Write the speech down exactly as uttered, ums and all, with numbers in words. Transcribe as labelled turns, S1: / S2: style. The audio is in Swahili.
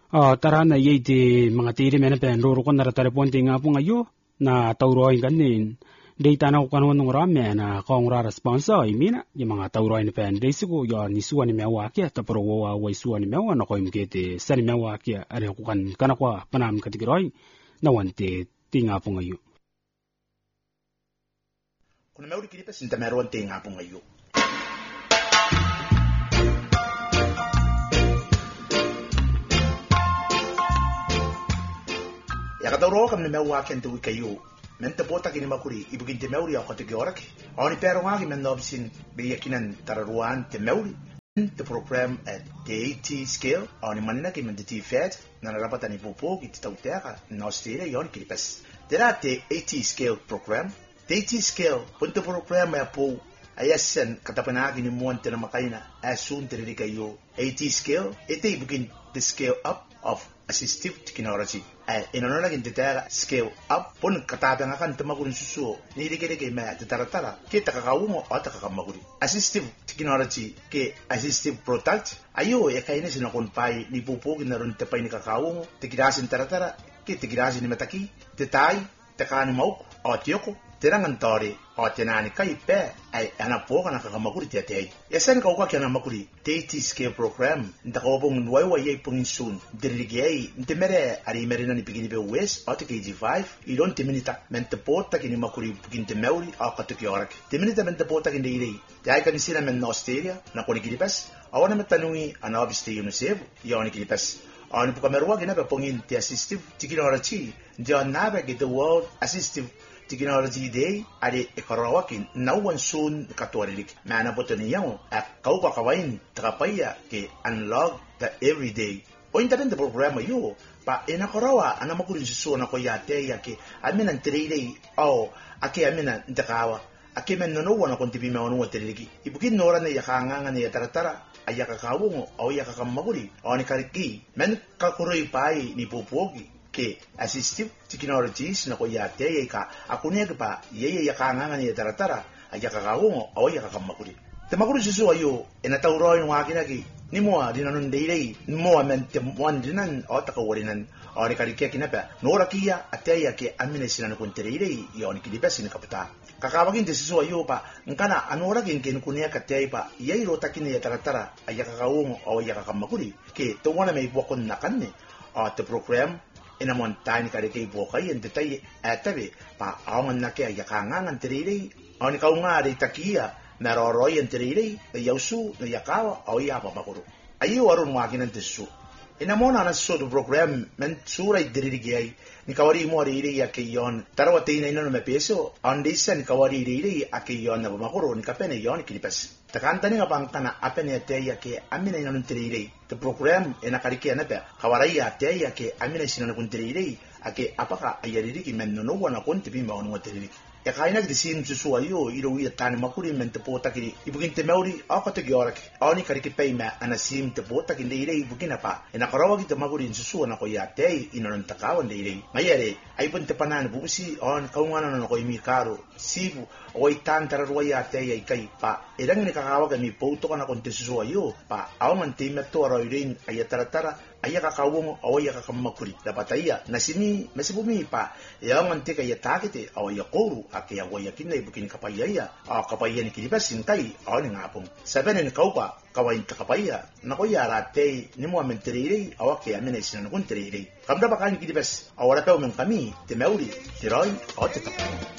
S1: Ah, tara na yay di mga tiri mena pen roro ko naratare ponte nga po ngayo na tauroin kanin. Day tanaw ko kanuan ng rame na kong ra responsa ay mina yung mga tauroin pen day sigo yo ni suwa ni mewaki at pero wa wa suwa ni mewa na ko imkete sa ni mewaki are ko kan kanakwa panam katigiroy na wante tinga po ngayo.
S2: Kuna meuri kini pesinta meron tinga po ngayo. Yakatoro kam ni mewa kente wi kayo mente pota kini makuri ibugin te meuri ako te georake oni pero ngagi men nobsin be yakinan tararuan te meuri the program at the AT scale oni manina ki men te fed na rapata ni popo ki tauteka na Australia yon ki pes dera te AT scale program the AT scale punto program ya po ayasen katapanagi ni monte na makaina asun te kayo AT scale ite ibugin the scale up of assistive technology ay inonona kin tetara scale up pun katabe nga kan tamagun susu ni dikere ke ma tetaratara ke takakawumo o takakamaguri assistive technology ke assistive product ayo ya kaine sino kon pai ni pupo ginaron te pai ni kakawumo tikirasin taratara ke tikirasin ni mataki tetai takani mau o tioko terangan tori o tenani kai pe ay ana po kana kakamaguri tetei yasan ka ukwa kana makuri tati scale program ndako bong wai wai pung sun dirigei ntemere ari merina ni pigini be west at K G five ilon teminita mente porta kini makuri puginte meuri a katuki orak teminita mente porta kini iri dai kan sina men Australia na koni kiribas awana metanui ana obiste uniseb yoni kiribas on puka merwa gina be pongin te assistive technology dia nabe get the world assistive technology day ari ekorowakin nawan soon katwarilik mana botoni yang ak kau pa kawain trapaya ke unlock the everyday o internet the program yo pa enakorowa ana makurin suso na ko yate yake amina ntirei au ake amina ndakawa ake men no wana kontibi me onu wateriki ibukin nora ne yakanga ne taratara ayaka kawungo au yaka kamaguri oni kariki men kakuroi pai ni popogi ke assistive technologies na ko yate ka akunya pa yeye yakanga ne taratara ayaka kawungo au yaka kamaguri temakuri susu ayo enatauro no akina ki ni mo dinan deilei mo amente wan dinan o takawarinan o ni kariki kinapa nora kia ataya ke amine sinan kunterei yoni kidipesin kapita kakawagin desiso ayo pa ngkana anora gengen kunia katay pa yai rota kini ya taratara ayaka kawung o ayaka kamakuri ke tungwana may bukon na kanne o te program ina montani kare kay bukay en detay atabe pa awangan na kaya ayaka ngangan tiriri o ni kaunga ri takia naroroy en tiriri na yausu na yakawa o yapa makuru ayo arun wakinan desiso ina mona na so the program men sura idirigi ni kawari mo ri ya ke yon tarawate ina ino me peso on this ni kawari ri ya ke yon na makuro ni kapene yon kilipas takanta ni ngapang kana apene te ya ke amina ino ntiriri the program ina kariki na pe kawari ya te ya ke amina sino ntiriri ake apaka ayariri ki men no wana konti bi ma on wateriri ya kaina ki sim susu ayo iro wi tani makuri men te pota ki ibugin te meuri akata gyorak oni kariki pe ma ana sim te pota ki leire ibugin apa ina karawa ki te makuri susu na ko ya te ino non takawan leire mayere ay pun te panan busi on kaungana no ko imi karo sibu o itan tararwa ya te ya kai pa erang ni kakawa ka mi poto kana konte susu ayo pa awan te meto ro irin ayataratara ayaka kawong o ayaka kamakuri dapat iya nasini masibumi pa yang ante kaya takite o yakoru ake ya wayakin na ibukin kapayaya a kapaya ni kilibasin kai o ni ngapong saben ni kaupa kawain takapaya nakoya rate ni mo amenterire o ake amene sinan kunterire kamda bakani kilibas awara pa men kami te meuri tiroy o te